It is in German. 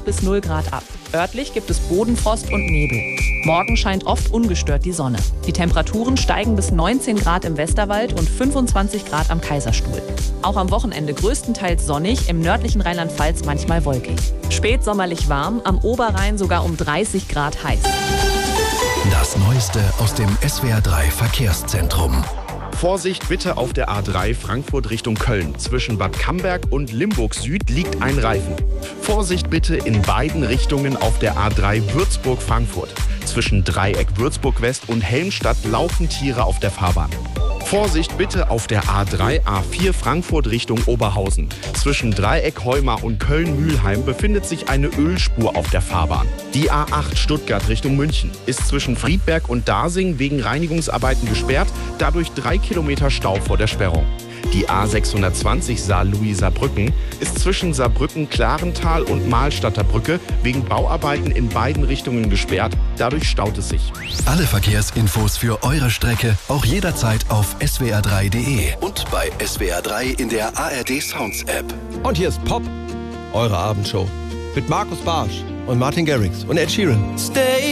bis 0 Grad ab. Örtlich gibt es Bodenfrost und Nebel. Morgen scheint oft ungestört die Sonne. Die Temperaturen steigen bis 19 Grad im Westerwald und 25 Grad am Kaiserstuhl. Auch am Wochenende größtenteils sonnig, im nördlichen Rheinland-Pfalz manchmal wolkig. Spätsommerlich warm, am Oberrhein sogar um 30 Grad heiß. Das Neueste aus dem SWR3 Verkehrszentrum. Vorsicht bitte auf der A3 Frankfurt Richtung Köln. Zwischen Bad Camberg und Limburg Süd liegt ein Reifen. Vorsicht bitte in beiden Richtungen auf der A3 Würzburg-Frankfurt. Zwischen Dreieck Würzburg West und Helmstadt laufen Tiere auf der Fahrbahn. Vorsicht bitte auf der A3 A4 Frankfurt Richtung Oberhausen. Zwischen Dreieck Heumar und Köln-Mülheim befindet sich eine Ölspur auf der Fahrbahn. Die A8 Stuttgart Richtung München ist zwischen Friedberg und Dasing wegen Reinigungsarbeiten gesperrt, dadurch 3 Kilometer Stau vor der Sperrung. Die A620 Saarlouis-Saarbrücken ist zwischen Saarbrücken-Klarental und Mahlstadter Brücke wegen Bauarbeiten in beiden Richtungen gesperrt. Dadurch staut es sich. Alle Verkehrsinfos für eure Strecke auch jederzeit auf swr3.de und bei SWR3 in der ARD Sounds App. Und hier ist Pop, eure Abendshow mit Markus Barsch und Martin Garrix und Ed Sheeran. Stay